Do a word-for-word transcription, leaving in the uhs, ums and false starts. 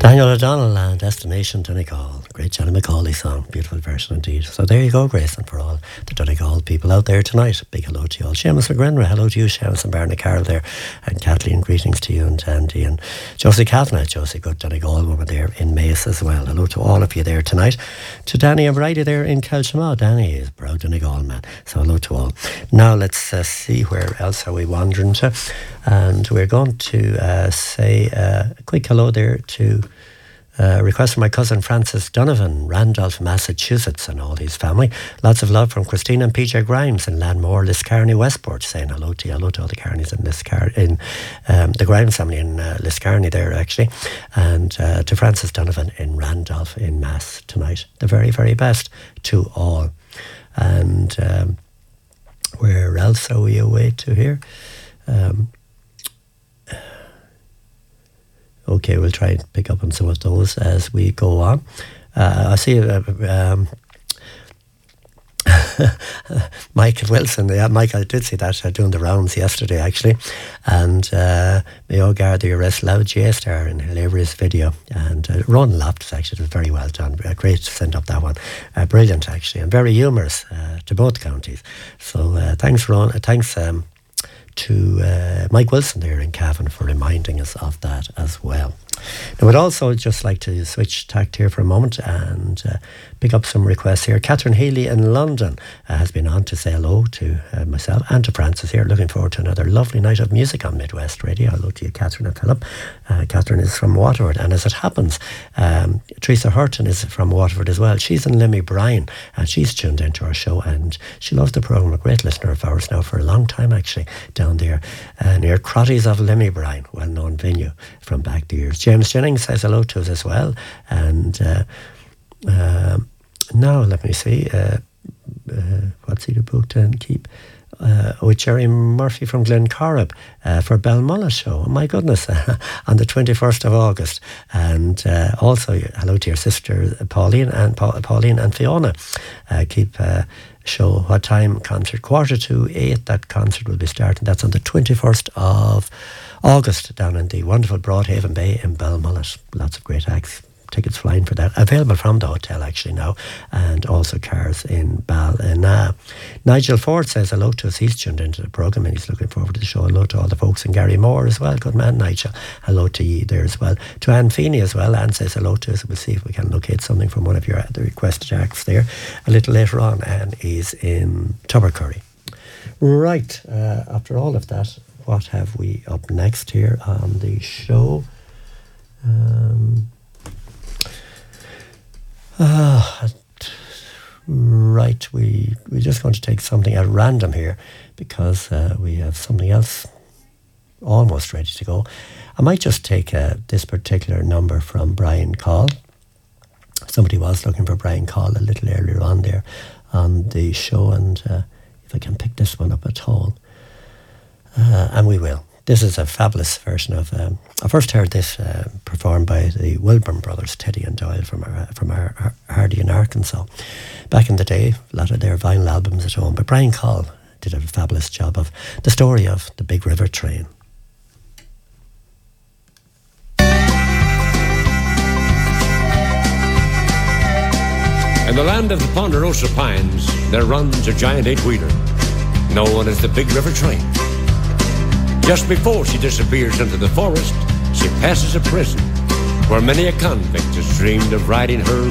Daniel O'Donnell and Destination Donegal. Great Johnny Macaulay song. Beautiful version indeed. So there you go, Grace, and for all the Donegal people out there tonight, big hello to you all. Seamus McGrenra, hello to you, Seamus, and Barney Carroll there. And Kathleen, greetings to you, and Andy, and Josie Kavanagh, Josie, good Donegal woman there in Mace as well. Hello to all of you there tonight. To Danny and Bridie there in Kelshama. Danny is a proud Donegal man. So hello to all. Now let's uh, see where else are we wandering to. And we're going to uh, say uh, a quick hello there to Uh, request from my cousin Francis Donovan, Randolph, Massachusetts, and all his family. Lots of love from Christina and P J Grimes in Landmore, Liscarney, Westport, saying hello to you. Hello to all the Carneys in Liscar- in um, the Grimes family in uh, Liscarney there, actually. And uh, to Francis Donovan in Randolph in Mass tonight. The very, very best to all. And um, where else are we away to here? Um, Okay, we'll try and pick up on some of those as we go on. Uh, I see uh, um, Michael Wilson. Yeah, Michael, I did see that uh, doing the rounds yesterday, actually. And uh, Mayo Garda arrest Loud J Star in hilarious video. And uh, Ron Loftus, actually, it was very well done. Uh, great to send up that one. Uh, brilliant, actually, and very humorous uh, to both counties. So uh, thanks, Ron. Uh, thanks, um, to uh, Mike Wilson there in Cavan for reminding us of that as well. Now, I'd also just like to switch tact here for a moment and uh, pick up some requests here. Catherine Healy in London uh, has been on to say hello to uh, myself and to Francis here. Looking forward to another lovely night of music on Midwest Radio. Hello to you, Catherine and Philip. Uh, Catherine is from Waterford, and as it happens, um, Teresa Hurton is from Waterford as well. She's in Limmy Bryan, and she's tuned into our show, and she loves the programme. A great listener of ours now for a long time, actually, down there uh, near Crotties of Limmy Bryan, well-known venue from back the years. James Jennings says hello to us as well. And uh, uh, now, let me see, uh, uh, what's he booked and keep? Uh, with Jerry Murphy from Glencorrib uh, for Belmullah show. Oh my goodness, on the twenty-first of August. And uh, also, hello to your sister Pauline and pa- Pauline and Fiona. Uh, keep uh, show what time concert? Quarter to eight, that concert will be starting. That's on the twenty-first of August down in the wonderful Broadhaven Bay in Belmullah. Lots of great acts. Tickets flying for that. Available from the hotel actually now, and also cars in Ballina. Nigel Ford says hello to us. He's tuned into the programme and he's looking forward to the show. Hello to all the folks in Gary Moore as well. Good man, Nigel. Hello to you there as well. To Anne Feeney as well. Anne says hello to us. We'll see if we can locate something from one of your the requested acts there a little later on. Anne is in Tubbercurry. Right, uh, after all of that, what have we up next here on the show? Um... Uh, right, we, we're just going to take something at random here because uh, we have something else almost ready to go. I might just take uh, this particular number from Brian Call. Somebody was looking for Brian Call a little earlier on there on the show, and uh, if I can pick this one up at all, uh, and we will. This is a fabulous version of. Um, I first heard this uh, performed by the Wilburn brothers, Teddy and Doyle from our, from our, our Hardy in Arkansas. Back in the day, a lot of their vinyl albums at home. But Brian Call did a fabulous job of the story of the Big River Train. In the land of the Ponderosa Pines, there runs a giant eight-wheeler, known as the Big River Train. Just before she disappears into the forest, she passes a prison where many a convict has dreamed of riding her